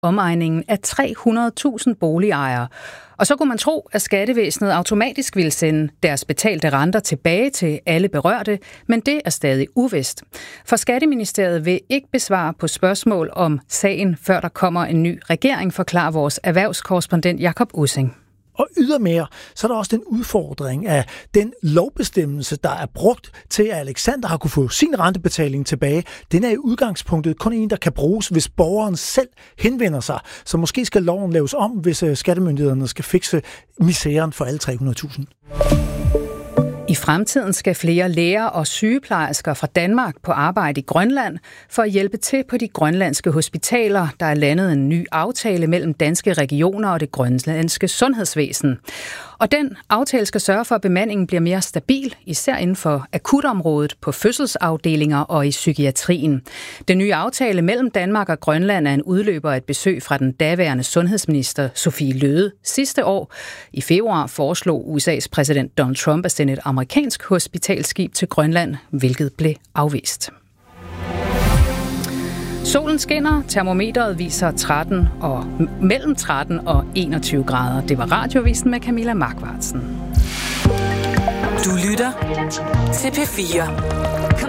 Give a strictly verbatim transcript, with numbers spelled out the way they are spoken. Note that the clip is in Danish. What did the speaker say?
omegningen af tre hundrede tusind boligejere. Og så kunne man tro, at skattevæsenet automatisk ville sende deres betalte renter tilbage til alle berørte, men det er stadig uvist. For Skatteministeriet vil ikke besvare på spørgsmål om sagen, før der kommer en ny regering, forklarer vores erhvervskorrespondent Jakob Ussing. Og ydermere, så er der også den udfordring af den lovbestemmelse, der er brugt til, at Alexander har kunne få sin rentebetaling tilbage. Den er i udgangspunktet kun en, der kan bruges, hvis borgeren selv henvender sig. Så måske skal loven laves om, hvis skattemyndighederne skal fikse misæren for alle tre hundrede tusind. I fremtiden skal flere læger og sygeplejersker fra Danmark på arbejde i Grønland for at hjælpe til på de grønlandske hospitaler. Der er landet en ny aftale mellem danske regioner og det grønlandske sundhedsvæsen. Og den aftale skal sørge for, at bemandingen bliver mere stabil, især inden for akutområdet, på fødselsafdelinger og i psykiatrien. Den nye aftale mellem Danmark og Grønland er en udløber af et besøg fra den daværende sundhedsminister Sophie Løhde sidste år. I februar foreslog U S A's præsident Donald Trump at sende et amerikansk hospitalskib til Grønland, hvilket blev afvist. Solen skinner, termometeret viser tretten og, mellem tretten og enogtyve grader. Det var Radiovisen med Camilla Markvartsen. Du lytter til P fire.